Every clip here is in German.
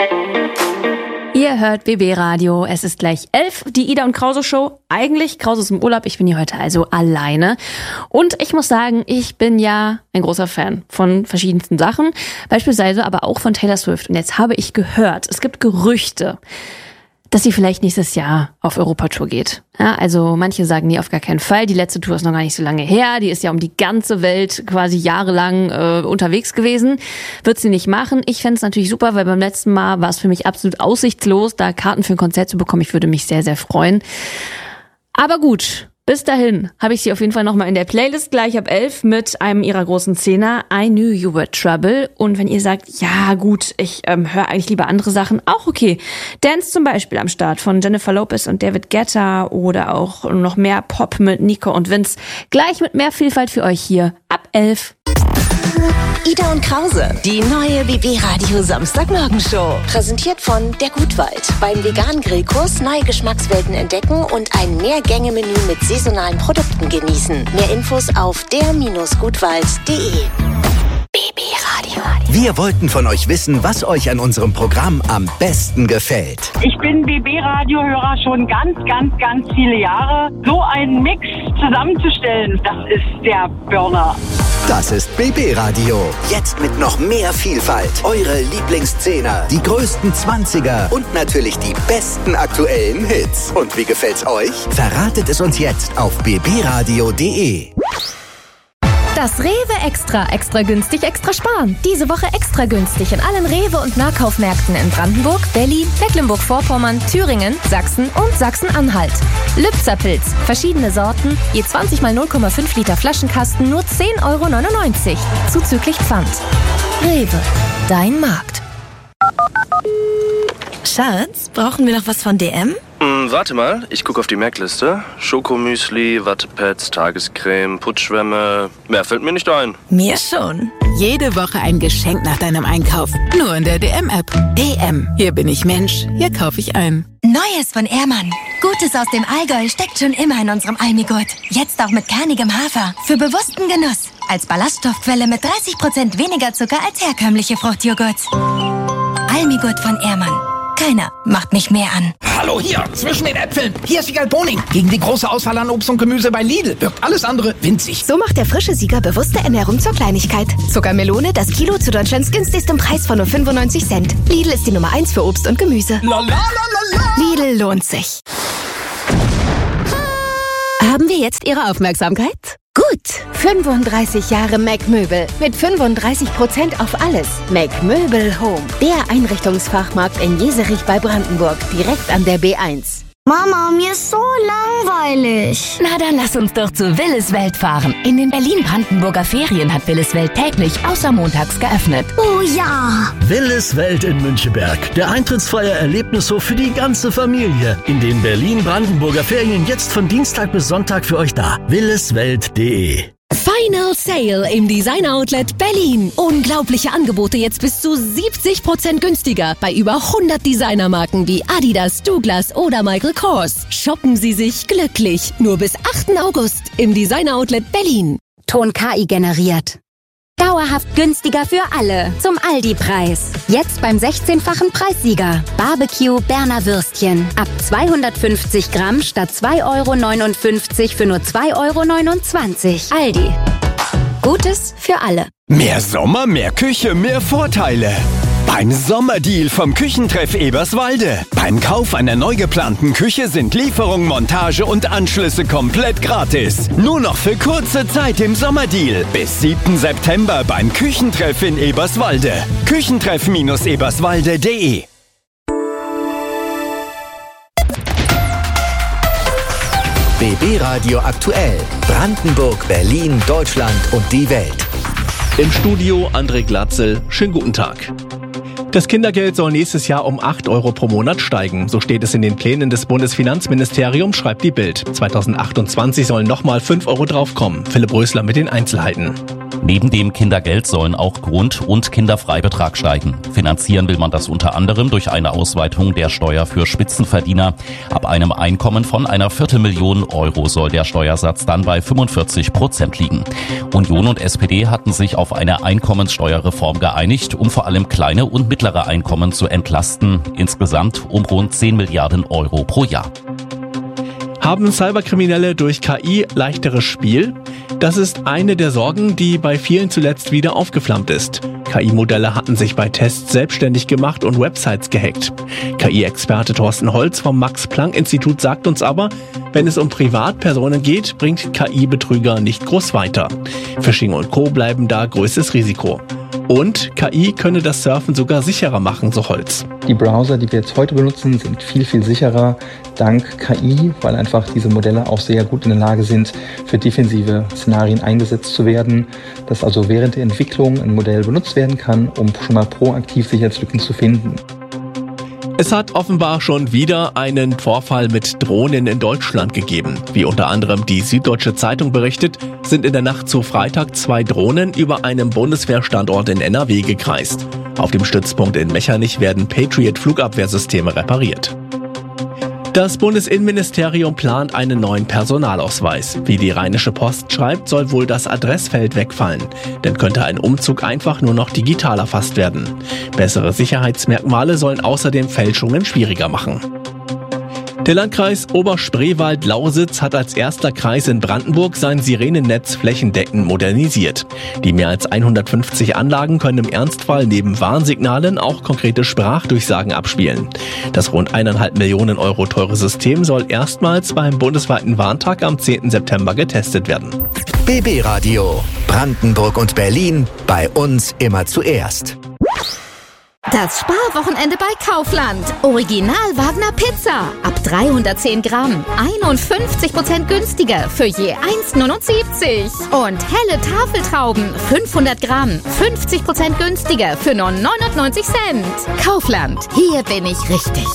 Ihr hört BB Radio, es ist gleich 11, die Ida und Krause Show. Eigentlich, Krause ist im Urlaub, ich bin hier heute also alleine. Und ich muss sagen, ich bin ja ein großer Fan von verschiedensten Sachen, beispielsweise aber auch von Taylor Swift. Und jetzt habe ich gehört, es gibt Gerüchte, dass sie vielleicht nächstes Jahr auf Europatour geht. Ja, also manche sagen, nee, auf gar keinen Fall. Die letzte Tour ist noch gar nicht so lange her. Die ist ja um die ganze Welt quasi jahrelang unterwegs gewesen. Wird sie nicht machen. Ich fände es natürlich super, weil beim letzten Mal war es für mich absolut aussichtslos, da Karten für ein Konzert zu bekommen. Ich würde mich sehr, sehr freuen. Aber gut, bis dahin habe ich sie auf jeden Fall nochmal in der Playlist gleich ab 11 mit einem ihrer großen Zehner, I Knew You Were Trouble. Und wenn ihr sagt, ja gut, ich höre eigentlich lieber andere Sachen, auch okay. Dance zum Beispiel am Start von Jennifer Lopez und David Guetta oder auch noch mehr Pop mit Nico und Vince. Gleich mit mehr Vielfalt für euch hier ab 11. Ida und Krause, die neue BB Radio Samstagmorgenshow. Präsentiert von der Gutwald. Beim veganen Grillkurs neue Geschmackswelten entdecken und ein Mehrgänge-Menü mit saisonalen Produkten genießen. Mehr Infos auf der-gutwald.de. BB Radio. Wir wollten von euch wissen, was euch an unserem Programm am besten gefällt. Ich bin BB-Radio-Hörer schon ganz viele Jahre. So einen Mix zusammenzustellen, das ist der Burner. Das ist BB Radio. Jetzt mit noch mehr Vielfalt. Eure Lieblingszehner, die größten 20er und natürlich die besten aktuellen Hits. Und wie gefällt's euch? Verratet es uns jetzt auf bbradio.de. Das Rewe Extra günstig, extra sparen. Diese Woche extra günstig in allen Rewe- und Nahkaufmärkten in Brandenburg, Berlin, Mecklenburg-Vorpommern, Thüringen, Sachsen und Sachsen-Anhalt. Lübzer-Pilz, verschiedene Sorten, je 20 mal 0,5 Liter Flaschenkasten, nur 10,99 €, zuzüglich Pfand. Rewe, dein Markt. Schatz, brauchen wir noch was von DM? Warte mal, ich gucke auf die Merkliste. Schokomüsli, Wattepads, Tagescreme, Putzschwämme. Mehr fällt mir nicht ein. Mir schon. Jede Woche ein Geschenk nach deinem Einkauf. Nur in der DM-App. DM. Hier bin ich Mensch. Hier kaufe ich ein. Neues von Ehrmann. Gutes aus dem Allgäu steckt schon immer in unserem Almigurt. Jetzt auch mit kernigem Hafer. Für bewussten Genuss. Als Ballaststoffquelle mit 30% weniger Zucker als herkömmliche Fruchtjoghurt. Almigurt von Ehrmann. Keiner macht mich mehr an. Hallo hier, zwischen den Äpfeln. Hier ist Siegal Boning. Gegen die große Auswahl an Obst und Gemüse bei Lidl wirkt alles andere winzig. So macht der frische Sieger bewusste Ernährung zur Kleinigkeit. Zuckermelone, das Kilo zu Deutschlands günstigstem Preis von nur 95 Cent. Lidl ist die Nummer 1 für Obst und Gemüse. Lidl lohnt sich. Haben wir jetzt Ihre Aufmerksamkeit? Gut, 35 Jahre Mac Möbel mit 35% auf alles. Mac Möbel Home, der Einrichtungsfachmarkt in Jeserich bei Brandenburg, direkt an der B1. Mama, mir ist so langweilig. Na, dann lass uns doch zu Willis Welt fahren. In den Berlin-Brandenburger Ferien hat Willis Welt täglich außer montags geöffnet. Oh ja! Willis Welt in Müncheberg. Der eintrittsfreie Erlebnishof für die ganze Familie. In den Berlin-Brandenburger Ferien jetzt von Dienstag bis Sonntag für euch da. williswelt.de. Final Sale im Designer Outlet Berlin. Unglaubliche Angebote jetzt bis zu 70% günstiger bei über 100 Designermarken wie Adidas, Douglas oder Michael Kors. Shoppen Sie sich glücklich. Nur bis 8. August im Designer Outlet Berlin. Ton KI generiert. Dauerhaft günstiger für alle. Zum Aldi-Preis. Jetzt beim 16-fachen Preissieger. Barbecue Berner Würstchen. Ab 250 Gramm statt 2,59 € für nur 2,29 €. Aldi. Gutes für alle. Mehr Sommer, mehr Küche, mehr Vorteile. Beim Sommerdeal vom Küchentreff Eberswalde. Beim Kauf einer neu geplanten Küche sind Lieferung, Montage und Anschlüsse komplett gratis. Nur noch für kurze Zeit im Sommerdeal. Bis 7. September beim Küchentreff in Eberswalde. Küchentreff-eberswalde.de. BB Radio aktuell. Brandenburg, Berlin, Deutschland und die Welt. Im Studio André Glatzel. Schönen guten Tag. Das Kindergeld soll nächstes Jahr um 8 € pro Monat steigen. So steht es in den Plänen des Bundesfinanzministeriums, schreibt die Bild. 2028 sollen nochmal 5 € draufkommen. Philipp Rösler mit den Einzelheiten. Neben dem Kindergeld sollen auch Grund- und Kinderfreibetrag steigen. Finanzieren will man das unter anderem durch eine Ausweitung der Steuer für Spitzenverdiener. Ab einem Einkommen von einer Viertelmillion Euro soll der Steuersatz dann bei 45% liegen. Union und SPD hatten sich auf eine Einkommenssteuerreform geeinigt, um vor allem kleine und mittlere Einkommen zu entlasten. Insgesamt um rund 10 Milliarden Euro pro Jahr. Haben Cyberkriminelle durch KI leichteres Spiel? Das ist eine der Sorgen, die bei vielen zuletzt wieder aufgeflammt ist. KI-Modelle hatten sich bei Tests selbstständig gemacht und Websites gehackt. KI-Experte Thorsten Holz vom Max-Planck-Institut sagt uns aber, wenn es um Privatpersonen geht, bringt KI-Betrüger nicht groß weiter. Phishing und Co. bleiben da größtes Risiko. Und KI könne das Surfen sogar sicherer machen, so Holz. Die Browser, die wir jetzt heute benutzen, sind viel, viel sicherer dank KI, weil einfach diese Modelle auch sehr gut in der Lage sind, für defensive Szenarien eingesetzt zu werden. Dass also während der Entwicklung ein Modell benutzt werden kann, um schon mal proaktiv Sicherheitslücken zu finden. Es hat offenbar schon wieder einen Vorfall mit Drohnen in Deutschland gegeben. Wie unter anderem die Süddeutsche Zeitung berichtet, sind in der Nacht zu Freitag 2 Drohnen über einem Bundeswehrstandort in NRW gekreist. Auf dem Stützpunkt in Mechernich werden Patriot-Flugabwehrsysteme repariert. Das Bundesinnenministerium plant einen neuen Personalausweis. Wie die Rheinische Post schreibt, soll wohl das Adressfeld wegfallen. Dann könnte ein Umzug einfach nur noch digital erfasst werden. Bessere Sicherheitsmerkmale sollen außerdem Fälschungen schwieriger machen. Der Landkreis Oberspreewald-Lausitz hat als erster Kreis in Brandenburg sein Sirenennetz flächendeckend modernisiert. Die mehr als 150 Anlagen können im Ernstfall neben Warnsignalen auch konkrete Sprachdurchsagen abspielen. Das rund 1,5 Millionen Euro teure System soll erstmals beim bundesweiten Warntag am 10. September getestet werden. BB Radio. Brandenburg und Berlin. Bei uns immer zuerst. Das Sparwochenende bei Kaufland. Original Wagner Pizza. Ab 310 Gramm. 51% günstiger für je 1,79. Und helle Tafeltrauben. 500 Gramm. 50% günstiger für nur 99 Cent. Kaufland. Hier bin ich richtig.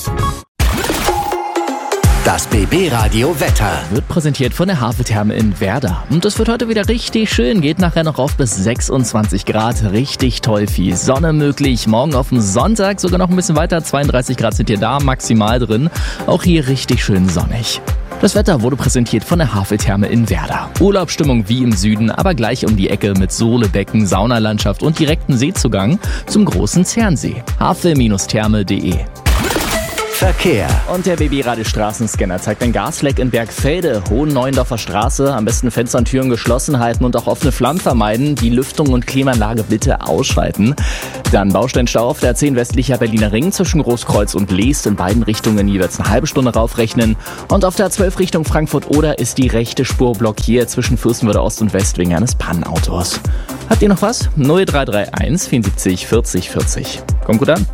Das BB-Radio Wetter wird präsentiert von der Haveltherme in Werder. Und es wird heute wieder richtig schön, geht nachher noch auf bis 26 Grad. Richtig toll, viel Sonne möglich. Morgen auf dem Sonntag sogar noch ein bisschen weiter, 32 Grad sind hier da, maximal drin. Auch hier richtig schön sonnig. Das Wetter wurde präsentiert von der Haveltherme in Werder. Urlaubsstimmung wie im Süden, aber gleich um die Ecke mit Sohlebecken, Saunalandschaft und direkten Seezugang zum großen Zernsee. havel-therme.de. Verkehr. Und der BB-Radio-Straßenscanner zeigt ein Gasleck in Bergfelde, Hohen-Neuendorfer Straße. Am besten Fenster und Türen geschlossen halten und auch offene Flammen vermeiden. Die Lüftung und Klimaanlage bitte ausschalten. Dann Bausteinstau auf der A10 westlicher Berliner Ring zwischen Großkreuz und Leest. In beiden Richtungen jeweils eine halbe Stunde raufrechnen. Und auf der A12 Richtung Frankfurt-Oder ist die rechte Spur blockiert zwischen Fürstenwörde Ost und West wegen eines Pannenautos. Habt ihr noch was? 0331 74 40 40. Kommt gut an.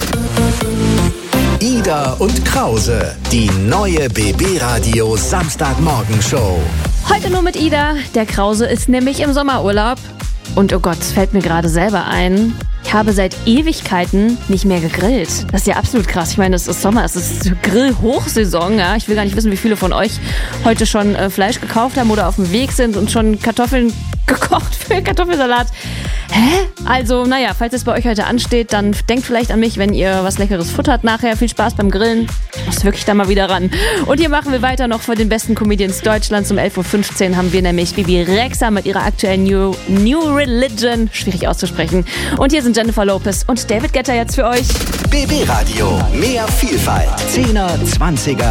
Ida und Krause, die neue BB-Radio Samstagmorgenshow. Heute nur mit Ida. Der Krause ist nämlich im Sommerurlaub. Und oh Gott, es fällt mir gerade selber ein. Ich habe seit Ewigkeiten nicht mehr gegrillt. Das ist ja absolut krass. Ich meine, es ist Sommer, es ist Grill-Hochsaison. Ja? Ich will gar nicht wissen, wie viele von euch heute schon Fleisch gekauft haben oder auf dem Weg sind und schon Kartoffeln gekocht für Kartoffelsalat. Hä? Also, naja, falls es bei euch heute ansteht, dann denkt vielleicht an mich, wenn ihr was Leckeres futtert nachher. Viel Spaß beim Grillen. Ich muss wirklich da mal wieder ran. Und hier machen wir weiter noch vor den besten Comedians Deutschlands. Um 11.15 Uhr haben wir nämlich Bibi Rexha mit ihrer aktuellen New Religion. Schwierig auszusprechen. Und hier sind Jennifer Lopez und David Guetta jetzt für euch. BB Radio. Mehr Vielfalt. 10er, 20er